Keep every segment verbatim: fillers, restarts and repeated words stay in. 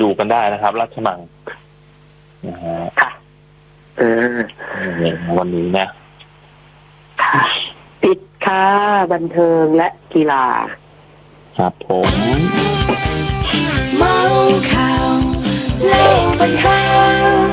ดูกันได้นะครับราชมังนะฮะค่ะเออวันนี้นะปิดค่ะบันเทิงและกีฬาครับผมเมาข่าวเล่าบันเทิง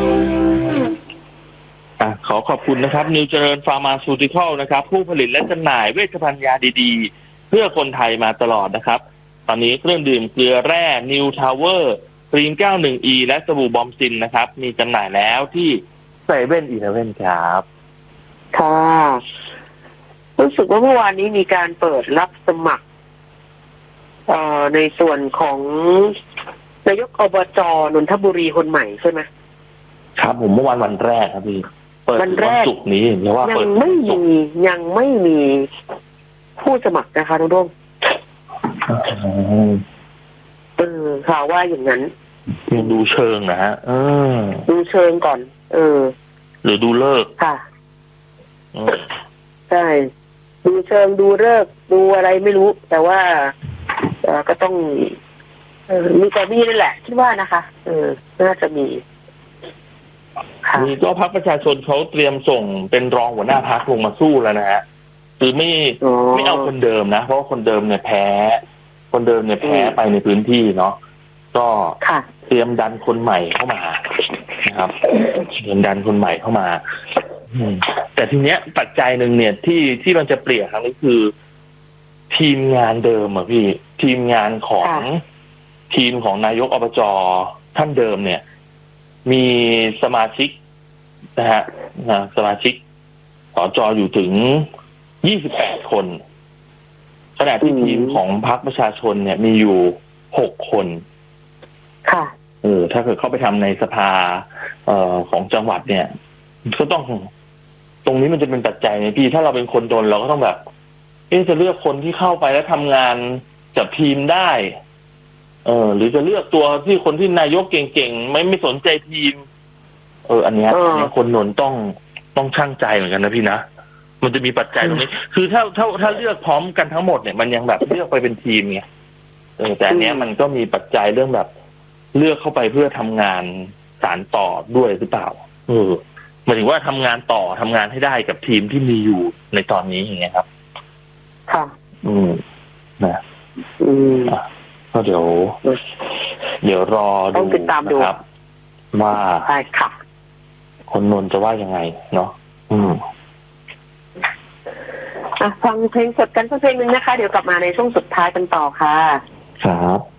อ่ะขอขอบคุณนะครับนิวเจริญฟาร์มาซูติคอลนะครับผู้ผลิตและจำหน่ายเวชภัณฑ์ยาดีๆเพื่อคนไทยมาตลอดนะครับตอนนี้เครื่องดื่มเกลือแร่นิวทาวเวอร์ครีม เก้าสิบเอ็ด อี และสบู่บอมซินนะครับมีจำหน่ายแล้วที่เซเว่นอีเลฟเว่นครับค่ะรู้สึกว่าเมื่อวานนี้มีการเปิดรับสมัครเอ่อในส่วนของนายกอบจ.นนทบุรีคนใหม่ใช่ไหมครับผมเมื่อวานวันแรกครับพี่เปิดวันศุกร์นี้เห็นว่ายังไม่มียังไม่มีผู้สมัครนะคะทุกท่านเออข่าวว่าอย่างนั้นยังดูเชิงนะฮะเออดูเชิงก่อนเออหรือดูเลิกค่ะใช่ดูเชิงดูเลิกดูอะไรไม่รู้แต่ว่าเออก็ต้องเออมีแต่มีนั่นแหละคิดว่านะคะเออน่าจะมีมีก็พรรคประชาชนเขาเตรียมส่งเป็นรองหัวหน้าพรรคลงมาสู้แล้วนะฮะคือไม่ไม่เอาคนเดิมนะเพราะว่าคนเดิมเนี่ยแพ้คนเดิมเนี่ยแพ้ไปในพื้นที่เนาะก็เตรียมดันคนใหม่เข้ามานะครับเตรียมดันคนใหม่เข้ามาแต่ทีเนี้ยปัจจัยหนึ่งเนี่ยที่ที่มันจะเปลี่ยนครั้งนี้คือทีมงานเดิมอ่ะพี่ทีมงานของทีมของนายกอบจ.ท่านเดิมเนี่ยมีสมาชิกนะฮะสมาชิกสจ.อยู่ถึงยี่สิบแปดคนขณะที่ทีมของพรรคประชาชนเนี่ยมีอยู่หกคนค่ะเออถ้าเกิดเข้าไปทำในสภาเอ่อของจังหวัดเนี่ยก็ต้องตรงนี้มันจะเป็นปัจจัยไงพี่ถ้าเราเป็นคนโดนเราก็ต้องแบบเอ๊ะจะเลือกคนที่เข้าไปแล้วทำงานกับทีมได้เออหรือจะเลือกตัวที่คนที่นายกเก่งๆไม่ไม่สนใจทีมเอออันเนี้ยคนนนต้องต้องชั่งใจเหมือนกันนะพี่นะมันจะมีปัจจัยตรงนี้คือถ้าถ้าถ้าเลือกพร้อมกันทั้งหมดเนี่ยมันยังแบบเลือกไปเป็นทีมไงเออแต่อันเนี้ยมันก็มีปัจจัยเรื่องแบบเลือกเข้าไปเพื่อทำงานสานต่อด้วยหรือเปล่าเออหมายถึงว่าทำงานต่อทำงานให้ได้กับทีมที่มีอยู่ในตอนนี้อย่างเงี้ยครับค่ะอืมนะอืมก็เดี๋ยวเดี๋ยวรอดูนะครับว่าใช่ค่ะคนนนจะว่ายังไงเนาะอืมอ่ะฟังเพลงสดกันสักเพลงหนึ่งนะคะเดี๋ยวกลับมาในช่วงสุดท้ายกันต่อค่ะครับ